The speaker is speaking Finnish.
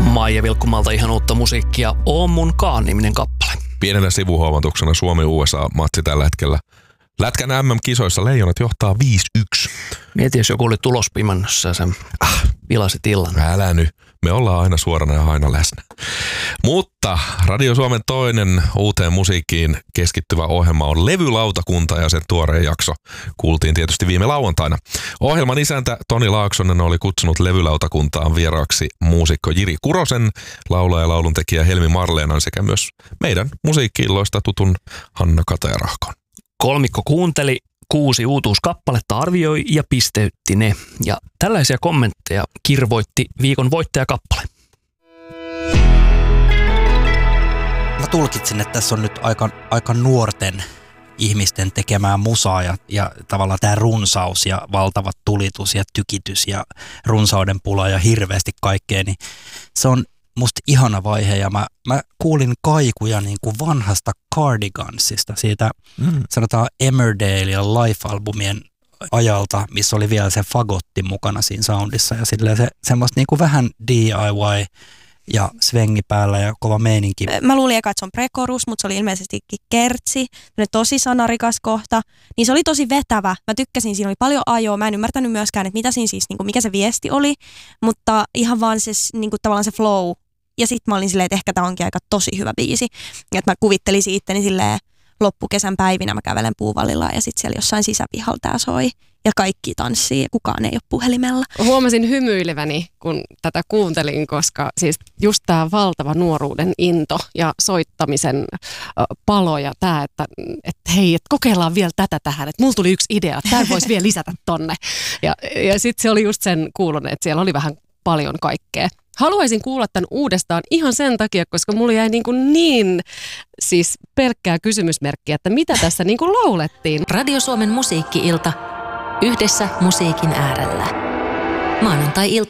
Maija Vilkkumalta ihan uutta musiikkia, On munkaan -niminen kappale. Pienenä sivuhuomautuksena Suomi-USA-matsi tällä hetkellä. Lätkän MM-kisoissa Leijonat johtaa 5-1. Mieti, jos joku oli tulospimannassa ja sen pilasi illan. Älä nyt. Me ollaan aina suorana ja aina läsnä. Mutta Radio Suomen toinen uuteen musiikkiin keskittyvä ohjelma on Levylautakunta ja sen tuoreen jakso kuultiin tietysti viime lauantaina. Ohjelman isäntä Toni Laaksonen oli kutsunut Levylautakuntaan vieraaksi muusikko Jiri Kurosen, laulaja ja lauluntekijä Helmi Marleenan sekä myös meidän musiikki-illoista tutun Hanna Katajarahkon. Kolmikko kuunteli 6 uutuuskappaletta, arvioi ja pisteytti ne. Ja tällaisia kommentteja kirvoitti viikon voittajakappale. Mä tulkitsin, että tässä on nyt aika nuorten ihmisten tekemää musaa ja tavallaan tämä runsaus ja valtavat tulitus ja tykitys ja runsauden pula ja hirveästi kaikkea, niin se on musta ihana vaihe ja mä kuulin kaikuja niin kuin vanhasta Cardigansista, siitä sanotaan Emmerdale ja Life-albumien ajalta, missä oli vielä se fagotti mukana siinä soundissa ja silleen se semmoista niin kuin vähän DIY ja svengi päällä ja kova meininki. Mä luulin eka, että se on prekorus, mutta se oli ilmeisestikin kertsi, tosi sanarikas kohta, niin se oli tosi vetävä. Mä tykkäsin, siinä oli paljon ajoa, mä en ymmärtänyt myöskään, että mitä siinä siis, niin kuin mikä se viesti oli, mutta ihan vaan se, niin kuin tavallaan se flow. Ja sit mä olin silleen, että ehkä tää onkin aika tosi hyvä biisi. Ja että mä kuvittelisin itteni silleen loppukesän päivinä, mä kävelen Puuvallilla ja sit siellä jossain sisäpihalla tää soi. Ja kaikki tanssii ja kukaan ei ole puhelimella. Huomasin hymyileväni, kun tätä kuuntelin, koska siis just tämä valtava nuoruuden into ja soittamisen palo ja tämä, että hei, että kokeillaan vielä tätä tähän, että mulla tuli yksi idea, että tämä voisi vielä lisätä tonne. Ja sitten se oli just sen kuulonen, että siellä oli vähän paljon kaikkea. Haluaisin kuulla tämän uudestaan ihan sen takia, koska mulla jäi niin siis pelkkää kysymysmerkkiä, että mitä tässä niin kuin laulettiin. Radio Suomen musiikki-ilta. Yhdessä musiikin äärellä. Maanantai-ilta